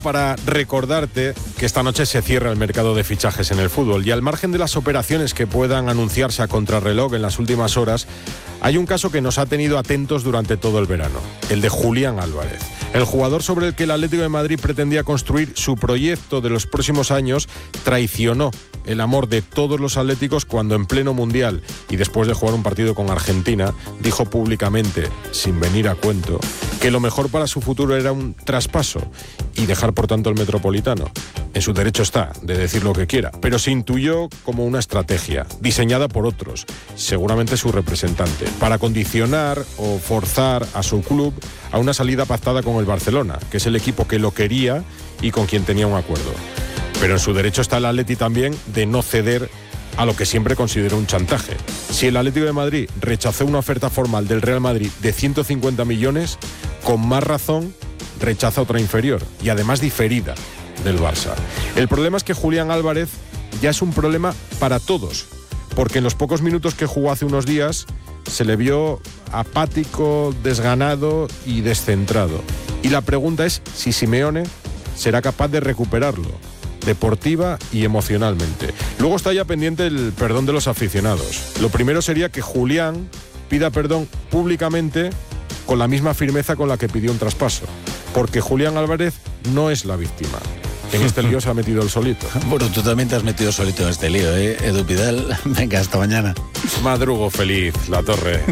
Para recordarte que esta noche se cierra el mercado de fichajes en el fútbol y al margen de las operaciones que puedan anunciarse a contrarreloj en las últimas horas, hay un caso que nos ha tenido atentos durante todo el verano, el de Julián Álvarez. El jugador sobre el que el Atlético de Madrid pretendía construir su proyecto de los próximos años traicionó el amor de todos los atléticos cuando en pleno Mundial y después de jugar un partido con Argentina dijo públicamente, sin venir a cuento, que lo mejor para su futuro era un traspaso y dejar por tanto el Metropolitano. En su derecho está de decir lo que quiera, pero se intuyó como una estrategia diseñada por otros, seguramente su representante, para condicionar o forzar a su club a una salida pactada con el Barcelona, que es el equipo que lo quería y con quien tenía un acuerdo. Pero en su derecho está el Atleti también de no ceder a lo que siempre consideró un chantaje. Si el Atlético de Madrid rechazó una oferta formal del Real Madrid de 150 millones, con más razón rechaza otra inferior y además diferida del Barça. El problema es que Julián Álvarez ya es un problema para todos, porque en los pocos minutos que jugó hace unos días se le vio apático, desganado y descentrado. Y la pregunta es si Simeone será capaz de recuperarlo deportiva y emocionalmente. Luego está ya pendiente el perdón de los aficionados. Lo primero sería que Julián pida perdón públicamente con la misma firmeza con la que pidió un traspaso, porque Julián Álvarez no es la víctima. En este lío se ha metido el solito. Bueno, tú también te has metido solito en este lío, ¿eh, Edu Pidal? Venga, hasta mañana. Madrugo feliz, La Torre.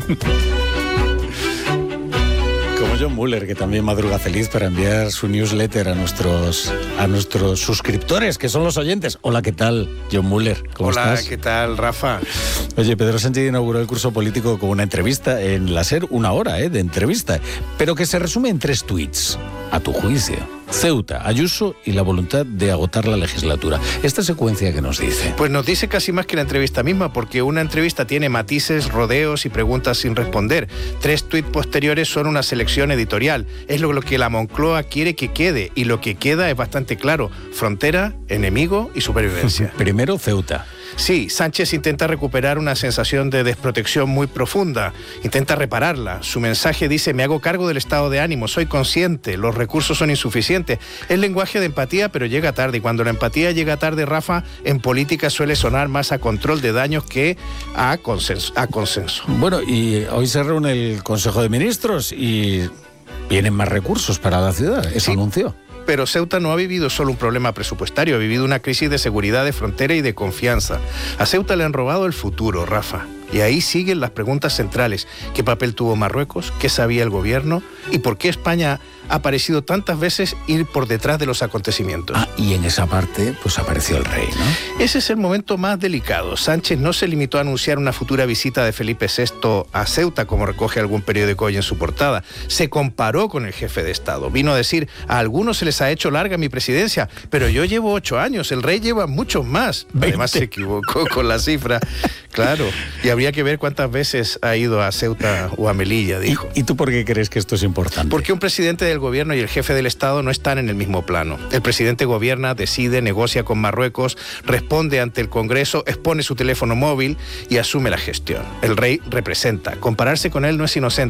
Como John Muller, que también madruga feliz para enviar su newsletter a nuestros suscriptores, que son los oyentes. Hola, ¿qué tal, John Muller? ¿Cómo estás? Hola, ¿qué tal, Rafa? Oye, Pedro Sánchez inauguró el curso político con una entrevista en la SER, 1 hora de entrevista, pero que se resume en 3 tuits, a tu juicio. Ceuta, Ayuso y la voluntad de agotar la legislatura. ¿Esta secuencia qué nos dice? Pues nos dice casi más que la entrevista misma, porque una entrevista tiene matices, rodeos y preguntas sin responder. 3 tuits posteriores son una selección editorial. Es lo que la Moncloa quiere que quede, y lo que queda es bastante claro: frontera, enemigo y supervivencia. Primero, Ceuta. Sí, Sánchez intenta recuperar una sensación de desprotección muy profunda, intenta repararla. Su mensaje dice: me hago cargo del estado de ánimo, soy consciente, los recursos son insuficientes. Es lenguaje de empatía, pero llega tarde, y cuando la empatía llega tarde, Rafa, en política suele sonar más a control de daños que a consenso. Bueno, y hoy se reúne el Consejo de Ministros y vienen más recursos para la ciudad, eso sí anunció. Pero Ceuta no ha vivido solo un problema presupuestario, ha vivido una crisis de seguridad de frontera y de confianza. A Ceuta le han robado el futuro, Rafa. Y ahí siguen las preguntas centrales. ¿Qué papel tuvo Marruecos? ¿Qué sabía el gobierno? ¿Y por qué España ha parecido tantas veces ir por detrás de los acontecimientos? Y en esa parte, pues apareció el rey, ¿no? Ese es el momento más delicado. Sánchez no se limitó a anunciar una futura visita de Felipe VI a Ceuta, como recoge algún periódico hoy en su portada. Se comparó con el jefe de Estado. Vino a decir: a algunos se les ha hecho larga mi presidencia, pero yo llevo 8 años, el rey lleva muchos más. 20. Además se equivocó con la cifra. Claro, y habría que ver cuántas veces ha ido a Ceuta o a Melilla, dijo. ¿Y tú por qué crees que esto es importante? Porque un presidente del gobierno y el jefe del Estado no están en el mismo plano. El presidente gobierna, decide, negocia con Marruecos, responde ante el Congreso, expone su teléfono móvil y asume la gestión. El rey representa. Compararse con él no es inocente.